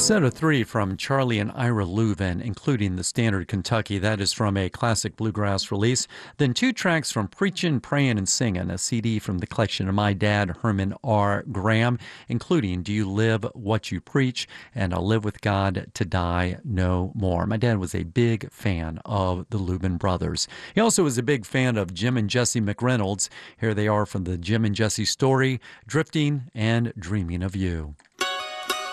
Set of three from Charlie and Ira Louvin, including the standard Kentucky. That is from a classic bluegrass release. Then two tracks from Preachin', Prayin', and Singin', a CD from the collection of my dad, Herman R. Graham, including Do You Live What You Preach and I'll Live with God to Die No More. My dad was a big fan of the Louvin brothers. He also was a big fan of Jim and Jesse McReynolds. Here they are from the Jim and Jesse story, Drifting and Dreaming of You.